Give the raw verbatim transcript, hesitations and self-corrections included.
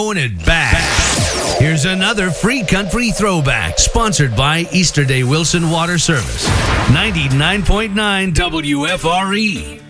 throwing it back. Here's another free country throwback, sponsored by Easterday Wilson Water Service. ninety-nine point nine W F R E.